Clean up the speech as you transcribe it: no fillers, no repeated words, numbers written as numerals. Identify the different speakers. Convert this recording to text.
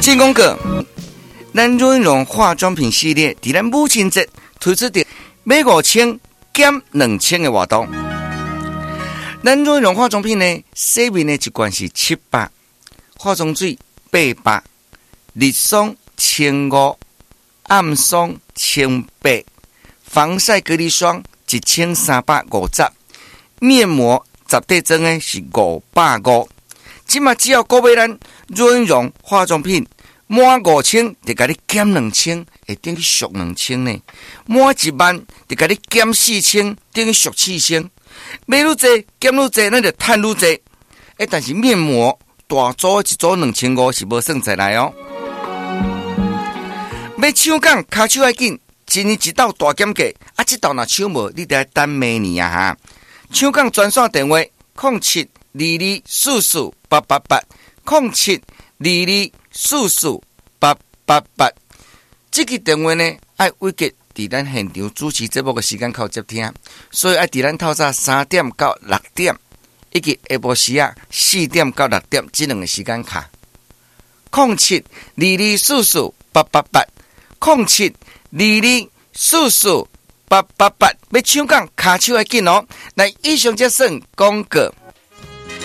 Speaker 1: 进广告，咱润荣化妆品系列伫咱母亲节推出的买5000减2000的活动。咱润荣化妆品呢，洗面的一罐是700，化妆水800，日霜1500，暗霜1800，防晒隔离霜1350，面膜10块装的是550。今嘛只要购买咱润荣化妆品满5000，就给你减2000，会等于俗2000呢。满10000，就给你减4000，等于俗4000。买愈济减愈济，咱就赚愈济。但是面膜大组一组2500是无算在来哦。要抢讲，骹手要紧，一年一道大减价，这道若抢无，你得等明年啊哈。抢讲专线电话0722448888，0722448888。这个电话呢，爱委给伫咱现场主持节目的时间靠接听，所以爱伫咱透早3点到6点，以及下晡时4点到6点这两个时间卡。0722448888，0722448888，要抢讲卡手要紧哦。来，以上这算广告。